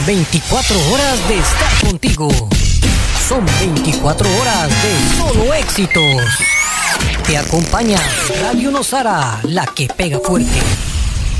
24 horas de estar contigo. Son 24 horas de solo éxitos. Te acompaña Radio Nosara, la que pega fuerte.